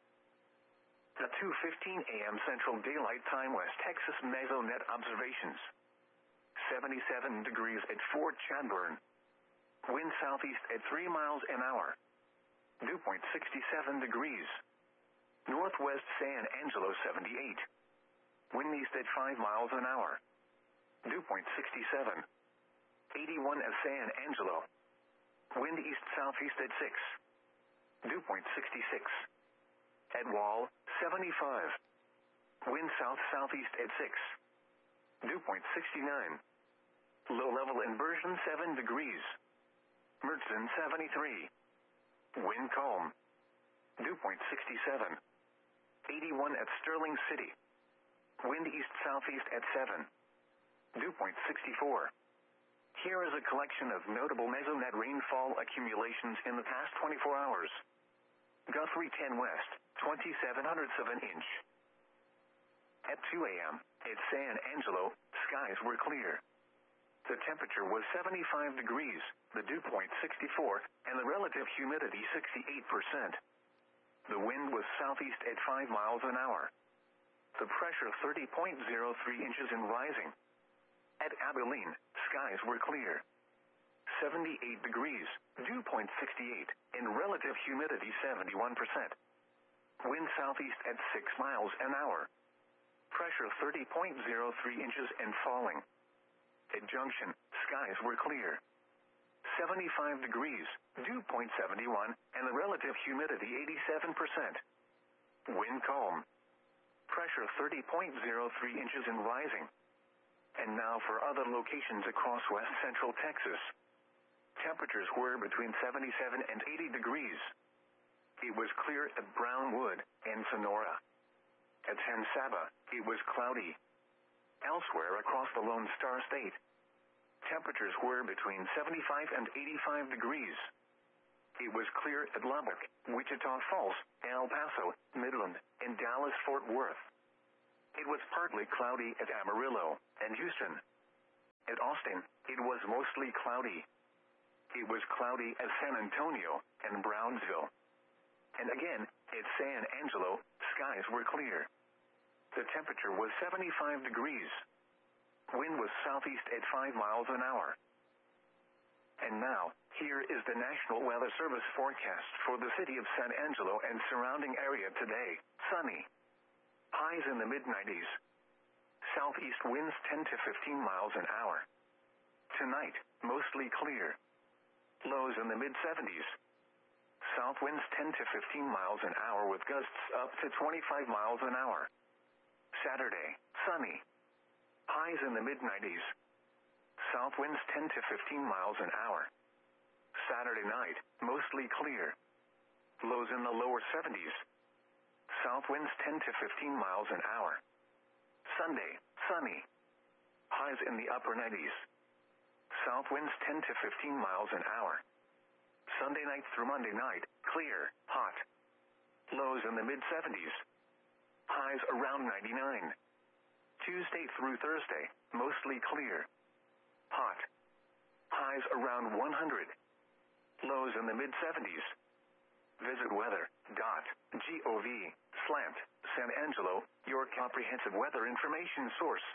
[SPEAKER 1] The two fifteen a m Central Daylight Time West Texas Mesonet observations. seventy-seven degrees at Fort Chadbourne. Wind southeast at three miles an hour. Dew point sixty-seven degrees. Northwest San Angelo seventy-eight. Wind east at five miles an hour. Dew point sixty-seven. eighty-one at San Angelo. Wind east southeast at six. Dew point sixty-six. At Wall, seventy-five. Wind south southeast at six. Dew point sixty-nine. Low level inversion seven degrees. Mertzen seventy-three. Wind calm. Dew point sixty-seven. eighty-one at Sterling City. Wind east southeast at seven. Dew point sixty-four. Here is a collection of notable Mesonet rainfall accumulations in the past twenty-four hours. Guthrie ten West, twenty-seven hundredths of an inch. At two a m, at San Angelo, skies were clear. The temperature was seventy-five degrees, the dew point sixty-four, and the relative humidity sixty-eight percent. The wind was southeast at five miles an hour. The pressure thirty point zero three inches and rising. At Abilene, skies were clear. seventy-eight degrees, dew point sixty-eight, and relative humidity seventy-one percent. Wind southeast at six miles an hour. Pressure thirty point zero three inches and falling. At Junction, skies were clear. seventy-five degrees, dew point seventy-one, and the relative humidity eighty-seven percent. Wind calm. Pressure thirty point zero three inches and rising. And now for other locations across west central Texas. Temperatures were between seventy-seven and eighty degrees. It was clear at Brownwood and Sonora. At San Saba, it was cloudy. Elsewhere across the Lone Star State, temperatures were between seventy-five and eighty-five degrees. It was clear at Lubbock, Wichita Falls, El Paso, Midland, and Dallas-Fort Worth. It was partly cloudy at Amarillo and Houston. At Austin, it was mostly cloudy. It was cloudy at San Antonio and Brownsville. And again, at San Angelo, skies were clear. The temperature was seventy-five degrees. Wind was southeast at five miles an hour. And now, here is the National Weather Service forecast for the city of San Angelo and surrounding area today. Sunny. Highs in the mid nineties. Southeast winds ten to fifteen miles an hour. Tonight, mostly clear. Lows in the mid seventies. South winds ten to fifteen miles an hour with gusts up to twenty-five miles an hour. Saturday, sunny. Highs in the mid nineties. South winds ten to fifteen miles an hour. Saturday night, mostly clear. Lows in the lower seventies. South winds ten to fifteen miles an hour. Sunday, sunny. Highs in the upper nineties. South winds ten to fifteen miles an hour. Sunday night through Monday night, clear, hot. Lows in the mid seventies. Highs around ninety-nine. Tuesday through Thursday, mostly clear. Hot. Highs around one hundred. Lows in the mid seventies. Visit weather dot gov slant San Angelo, your comprehensive weather information source.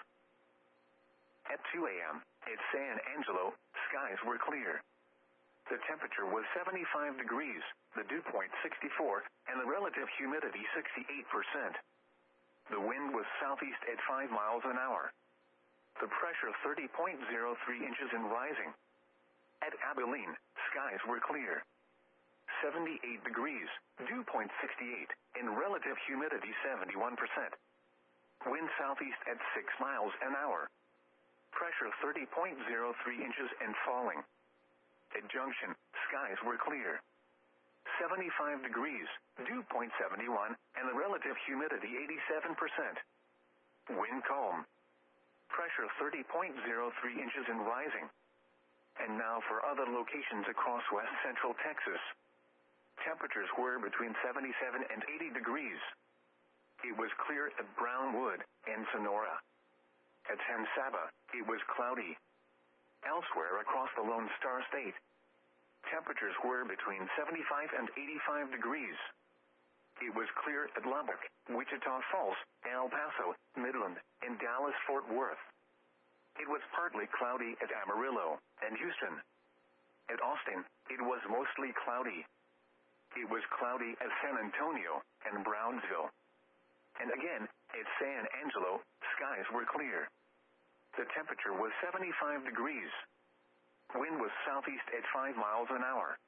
[SPEAKER 1] At two a.m., at San Angelo, skies were clear. The temperature was seventy-five degrees, the dew point sixty-four, and the relative humidity sixty-eight percent. The wind was southeast at five miles an hour. The pressure thirty point zero three inches and rising. At Abilene, skies were clear. seventy-eight degrees, dew point sixty-eight, and relative humidity seventy-one percent. Wind southeast at six miles an hour. Pressure thirty point zero three inches and falling. At Junction, skies were clear. seventy-five degrees, dew point seventy-one, and the relative humidity eighty-seven percent. Wind calm. Pressure thirty point zero three inches and rising. And now for other locations across west central Texas. Temperatures were between seventy-seven and eighty degrees. It was clear at Brownwood and Sonora. At San Saba, it was cloudy. Elsewhere across the Lone Star State, temperatures were between seventy-five and eighty-five degrees. It was clear at Lubbock, Wichita Falls, El Paso, Midland, and Dallas-Fort Worth. It was partly cloudy at Amarillo and Houston. At Austin, it was mostly cloudy. It was cloudy at San Antonio and Brownsville. And again, at San Angelo, skies were clear. The temperature was seventy-five degrees. Wind was southeast at five miles an hour.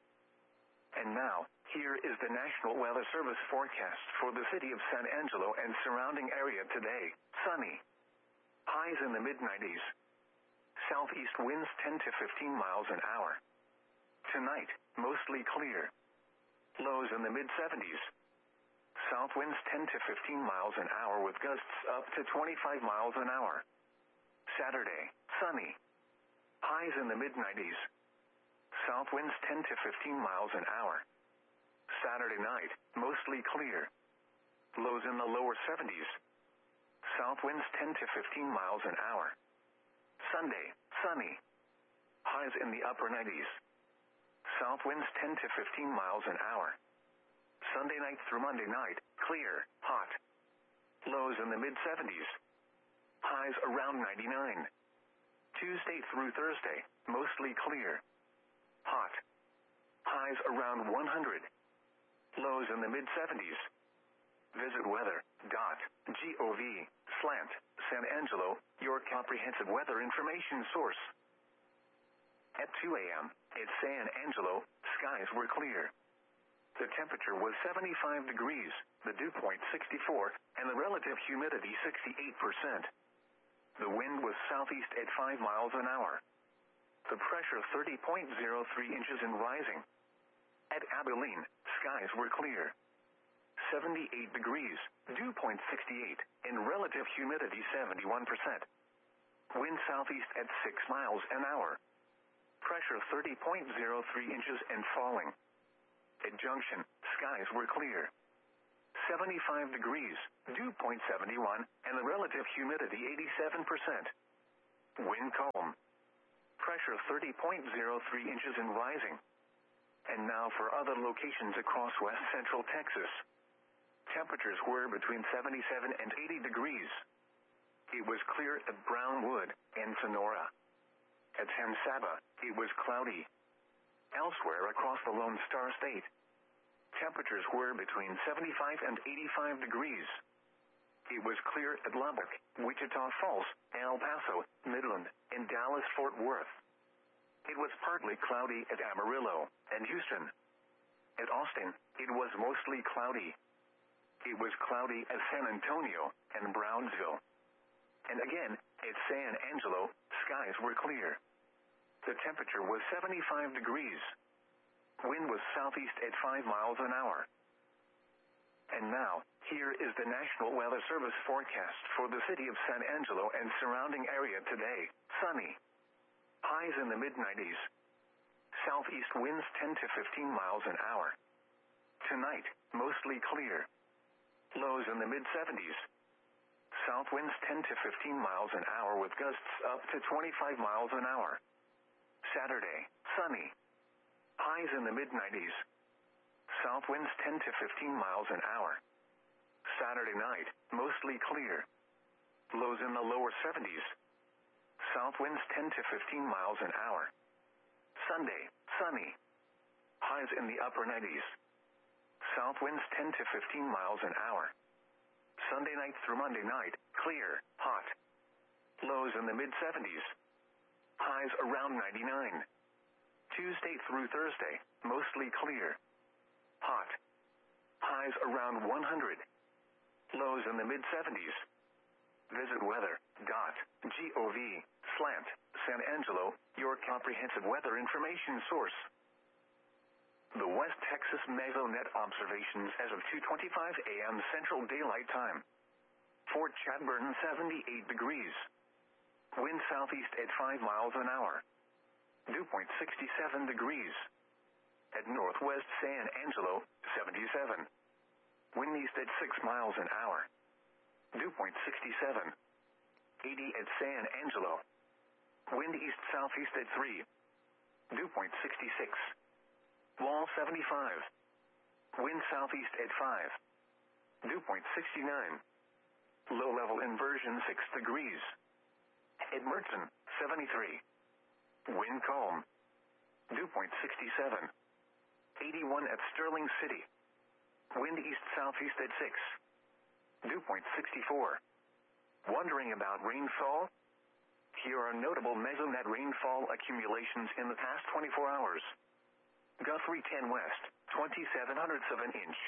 [SPEAKER 1] And now, here is the National Weather Service forecast for the city of San Angelo and surrounding area today. Sunny. Highs in the mid nineties. Southeast winds ten to fifteen miles an hour. Tonight, mostly clear. Lows in the mid seventies. South winds ten to fifteen miles an hour with gusts up to twenty-five miles an hour. Saturday, sunny. Highs in the mid nineties. South winds ten to fifteen miles an hour. Saturday night, mostly clear. Lows in the lower seventies. South winds ten to fifteen miles an hour. Sunday, sunny. Highs in the upper nineties. South winds ten to fifteen miles an hour. Sunday night through Monday night, clear, hot. Lows in the mid seventies. Highs around ninety-nine. Tuesday through Thursday, mostly clear. Hot. Highs around one hundred. Lows in the mid seventies. Visit weather dot gov slant San Angelo, your comprehensive weather information source. At two a.m., at San Angelo, skies were clear. The temperature was seventy-five degrees, the dew point sixty-four, and the relative humidity sixty-eight percent. The wind was southeast at five miles an hour. The pressure thirty point zero three inches and rising. At Abilene, skies were clear. seventy-eight degrees, dew point sixty-eight, and relative humidity seventy-one percent. Wind southeast at six miles an hour. Pressure thirty point zero three inches and falling. At Junction, skies were clear. seventy-five degrees, dew point seven one, and the relative humidity eighty-seven percent. Wind calm. Pressure thirty point zero three inches and rising. And now for other locations across west central Texas. Temperatures were between seventy-seven and eighty degrees. It was clear at Brownwood and Sonora. At San Saba, it was cloudy. Elsewhere across the Lone Star State, temperatures were between seventy-five and eighty-five degrees. It was clear at Lubbock, Wichita Falls, El Paso, Midland, and Dallas-Fort Worth. It was partly cloudy at Amarillo and Houston. At Austin, it was mostly cloudy. It was cloudy at San Antonio and Brownsville. And again, at San Angelo, skies were clear. The temperature was seventy-five degrees. Wind was southeast at five miles an hour. And now, here is the National Weather Service forecast for the city of San Angelo and surrounding area today. Sunny. Highs in the mid nineties. Southeast winds ten to fifteen miles an hour. Tonight, mostly clear. Lows in the mid seventies. South winds ten to fifteen miles an hour with gusts up to twenty-five miles an hour. Saturday, sunny. Highs in the mid nineties. South winds ten to fifteen miles an hour. Saturday night, mostly clear. Lows in the lower seventies. South winds ten to fifteen miles an hour. Sunday, sunny. Highs in the upper nineties. South winds ten to fifteen miles an hour. Sunday night through Monday night, clear, hot. Lows in the mid seventies. Highs around ninety-nine. Tuesday through Thursday, mostly clear. Hot. Highs around one hundred. Lows in the mid seventies. Visit weather dot gov slant San Angelo, your comprehensive weather information source. The West Texas Mesonet observations as of two twenty-five a m Central Daylight Time. Fort Chadbourne seventy-eight degrees. Wind southeast at five miles an hour. Dew point sixty-seven degrees. At northwest San Angelo, seventy-seven. Wind east at six miles an hour. Dew point sixty-seven. eighty at San Angelo. Wind east southeast at three. Dew point sixty-six. Wall seventy-five. Wind southeast at five. Dew point sixty-nine. Low level inversion six degrees. At Mertzen, seventy-three. Wind calm. Dew point sixty-seven. eighty-one at Sterling City. Wind east southeast at six. Dew point sixty-four. Wondering about rainfall? Here are notable Mesonet rainfall accumulations in the past twenty-four hours. Guthrie ten west, twenty-seven hundredths of an inch.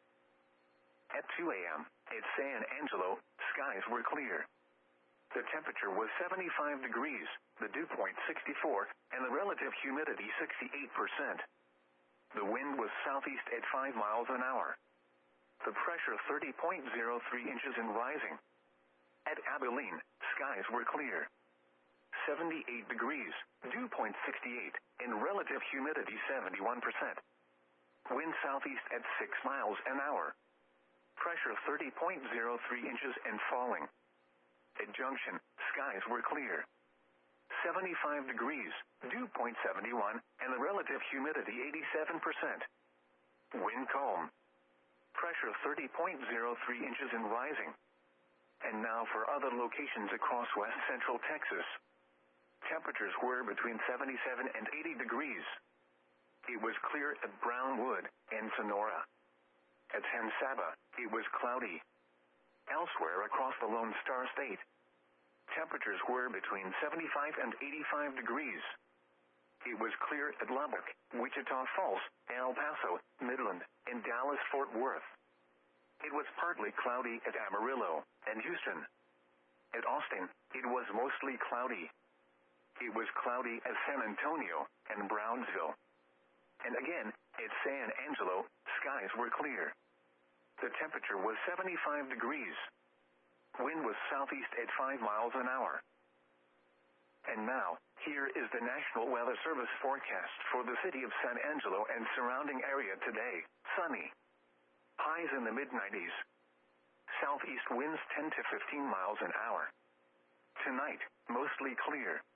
[SPEAKER 1] At two a m, at San Angelo, skies were clear. The temperature was seventy-five degrees, the dew point sixty-four, and the relative humidity sixty-eight percent. The wind was southeast at five miles an hour. The pressure thirty point zero three inches and rising. At Abilene, skies were clear. seventy-eight degrees, dew point sixty-eight, and relative humidity seventy-one percent. Wind southeast at six miles an hour. Pressure thirty point zero three inches and falling. At Junction, skies were clear. seventy-five degrees, dew point seven one, and the relative humidity eighty-seven percent. Wind calm. Pressure thirty point zero three inches and rising. And now for other locations across west central Texas. Temperatures were between seventy-seven and eighty degrees. It was clear at Brownwood and Sonora. At San Saba, it was cloudy. Elsewhere across the Lone Star State, temperatures were between seventy-five and eighty-five degrees. It was clear at Lubbock, Wichita Falls, El Paso, Midland, and Dallas-Fort Worth. It was partly cloudy at Amarillo and Houston. At Austin, it was mostly cloudy. It was cloudy at San Antonio and Brownsville. And again, at San Angelo, skies were clear. The temperature was seventy-five degrees. Wind was southeast at five miles an hour. And now, Here is the National Weather Service forecast for the city of San Angelo and surrounding area today. Sunny. Highs in the mid nineties. Southeast winds ten to fifteen miles an hour. Tonight, mostly clear.